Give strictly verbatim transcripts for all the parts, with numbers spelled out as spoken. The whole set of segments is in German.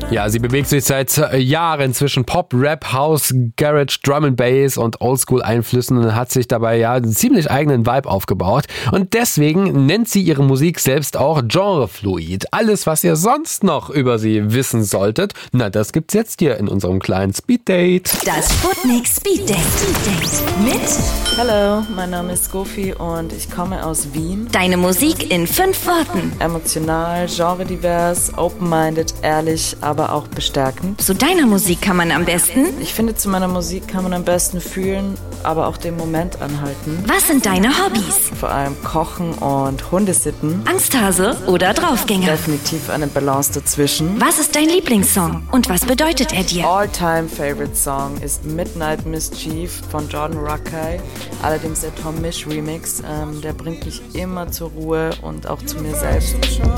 Ja, sie bewegt sich seit Jahren zwischen Pop, Rap, House, Garage, Drum and Bass und Oldschool-Einflüssen und hat sich dabei ja einen ziemlich eigenen Vibe aufgebaut. Und deswegen nennt sie ihre Musik selbst auch genrefluid. Alles, was ihr sonst noch über sie wissen solltet, na, das gibt's jetzt hier in unserem kleinen Speeddate. Das Sputnik Speeddate mit Hallo, mein Name ist Gofi und ich komme aus Wien. Deine Musik in fünf Worten. Emotional, genredivers, open-minded, ehrlich, aber auch bestärkend. Zu deiner Musik kann man am besten... Ich finde, zu meiner Musik kann man am besten fühlen, aber auch den Moment anhalten. Was sind deine Hobbys? Vor allem Kochen und Hundesitten. Angsthase oder Draufgänger? Definitiv eine Balance dazwischen. Was ist dein Lieblingssong und was bedeutet er dir? All-time favorite song ist Midnight Mischief von Jordan Rakei. Allerdings der Tom Misch Remix, ähm, der bringt mich immer zur Ruhe und auch zu mir selbst.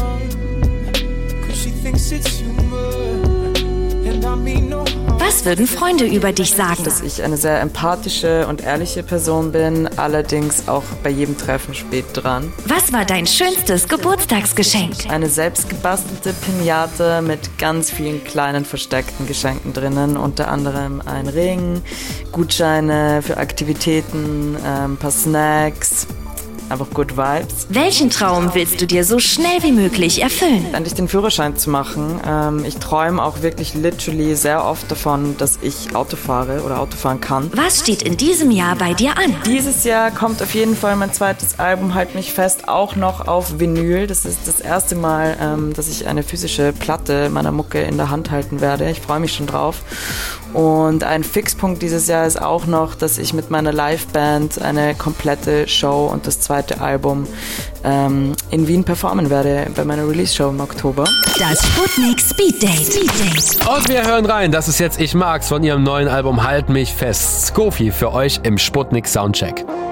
Was würden Freunde über dich sagen? Dass ich eine sehr empathische und ehrliche Person bin, allerdings auch bei jedem Treffen spät dran. Was war dein schönstes Geburtstagsgeschenk? Eine selbstgebastelte Pinata mit ganz vielen kleinen versteckten Geschenken drinnen, unter anderem ein Ring, Gutscheine für Aktivitäten, ein paar Snacks. Einfach good vibes. Welchen Traum willst du dir so schnell wie möglich erfüllen? Endlich den Führerschein zu machen. Ähm, ich träume auch wirklich literally sehr oft davon, dass ich Auto fahre oder Auto fahren kann. Was steht in diesem Jahr bei dir an? Dieses Jahr kommt auf jeden Fall mein zweites Album, Halt mich fest, auch noch auf Vinyl. Das ist das erste Mal, ähm, dass ich eine physische Platte meiner Mucke in der Hand halten werde. Ich freue mich schon drauf. Und ein Fixpunkt dieses Jahr ist auch noch, dass ich mit meiner Liveband eine komplette Show und das zweite Album ähm, in Wien performen werde bei meiner Release-Show im Oktober. Das Sputnik Speeddate. Und wir hören rein, das ist jetzt Ich mag's von ihrem neuen Album Halt mich fest. Skofi für euch im Sputnik Soundcheck.